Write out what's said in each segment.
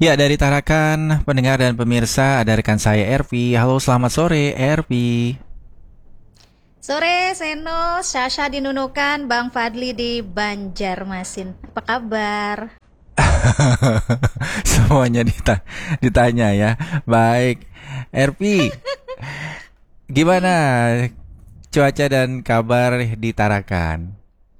Ya, dari Tarakan, pendengar dan pemirsa, ada rekan saya Ervi. Halo, selamat sore, Ervi. Sore, Seno, Sasha di Nunukan, Bang Fadli di Banjarmasin. Apa kabar? Semuanya ditanya ya. Baik, Ervi, gimana cuaca dan kabar di Tarakan?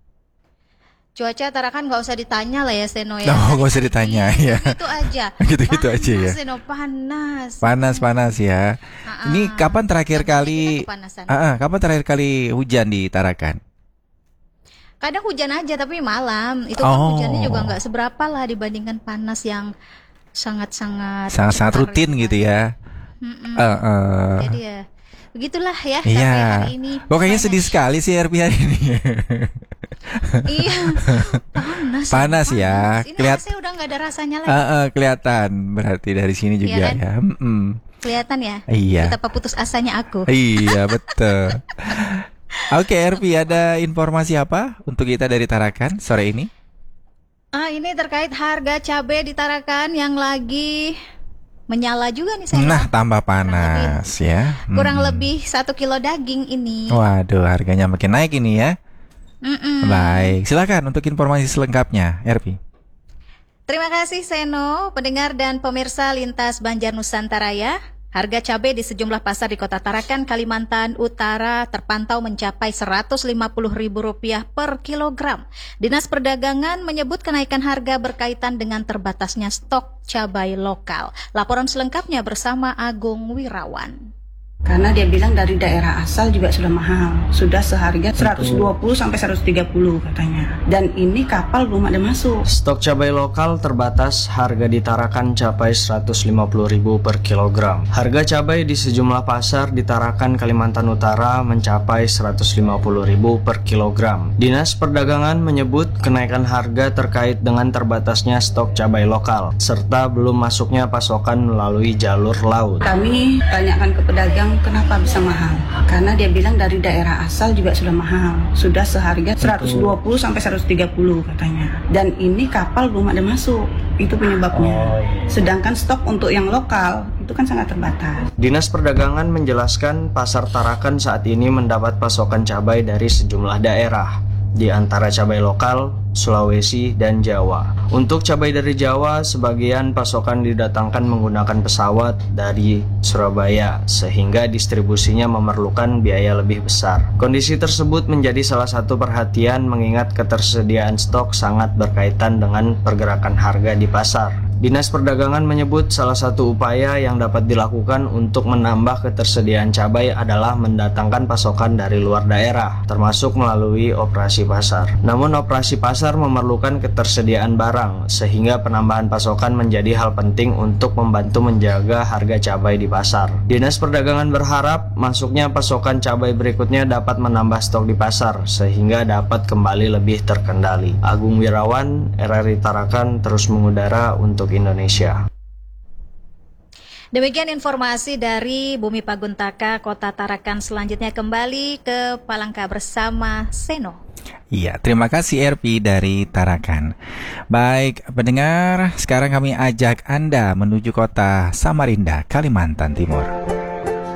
Cuaca Tarakan nggak usah ditanya lah ya, Seno ya. Oh, Dari gak usah pagi ditanya ya. gitu aja. Gitu-gitu aja ya. Panas, Seno, panas. Panas-panas ya. Ini kapan terakhir Namanya kita kali? kepanasan. Kapan terakhir kali hujan di Tarakan? Kadang hujan aja tapi malam. Itu kan hujannya juga nggak seberapa lah dibandingkan panas yang sangat-sangat Sangat-sangat rutin gitu ya. Mm-mm. Eh, Jadi ya begitulah ya sampai Iya. hari ini. Pokoknya Panas. sedih sekali sih Ervi hari ini. Iya, Panas ya. Ini AC udah nggak ada rasanya lagi. Kelihatan berarti dari sini juga Iya kan? ya. Kelihatan ya? Iya. Betapa putus asanya aku. Iya, betul. Oke, Ervi, ada informasi apa untuk kita dari Tarakan sore ini? Ini terkait harga cabai di Tarakan yang lagi menyala juga nih saya. Nah, tambah panas ya. Kurang lebih 1 kilo daging ini. Waduh, harganya makin naik ini ya. Mm-mm. Baik, silakan untuk informasi selengkapnya, Ervi. Terima kasih Seno, pendengar dan pemirsa Lintas Banjar Nusantara ya. Harga cabai di sejumlah pasar di Kota Tarakan, Kalimantan Utara terpantau mencapai Rp150.000 per kilogram. Dinas Perdagangan menyebut kenaikan harga berkaitan dengan terbatasnya stok cabai lokal. Laporan selengkapnya bersama Agung Wirawan. Karena dia bilang dari daerah asal juga sudah mahal. Sudah seharga 120 sampai 130 katanya. Dan ini kapal belum ada masuk. Stok cabai lokal terbatas, harga di Tarakan capai Rp150.000 per kilogram. Harga cabai di sejumlah pasar di Tarakan, Kalimantan Utara mencapai Rp150.000 per kilogram. Dinas Perdagangan menyebut kenaikan harga terkait dengan terbatasnya stok cabai lokal, serta belum masuknya pasokan melalui jalur laut. Kami tanyakan ke pedagang kenapa bisa mahal. Karena dia bilang dari daerah asal juga sudah mahal. Sudah seharga 120 sampai 130 katanya. Dan ini kapal belum ada masuk. Itu penyebabnya. Sedangkan stok untuk yang lokal itu kan sangat terbatas. Dinas Perdagangan menjelaskan pasar Tarakan saat ini mendapat pasokan cabai dari sejumlah daerah, di antara cabai lokal, Sulawesi, dan Jawa. Untuk cabai dari Jawa, sebagian pasokan didatangkan menggunakan pesawat dari Surabaya, sehingga distribusinya memerlukan biaya lebih besar. Kondisi tersebut menjadi salah satu perhatian mengingat ketersediaan stok sangat berkaitan dengan pergerakan harga di pasar. Dinas Perdagangan menyebut salah satu upaya yang dapat dilakukan untuk menambah ketersediaan cabai adalah mendatangkan pasokan dari luar daerah, termasuk melalui operasi pasar. Namun operasi pasar memerlukan ketersediaan barang, sehingga penambahan pasokan menjadi hal penting untuk membantu menjaga harga cabai di pasar. Dinas Perdagangan berharap masuknya pasokan cabai berikutnya dapat menambah stok di pasar, sehingga dapat kembali lebih terkendali. Agung Wirawan, RRI Tarakan, terus mengudara untuk Indonesia. Demikian informasi dari Bumi Paguntaka, Kota Tarakan. Selanjutnya kembali ke Palangka bersama Seno. Iya, terima kasih Ervi dari Tarakan. Baik, pendengar, sekarang kami ajak Anda menuju kota Samarinda, Kalimantan Timur.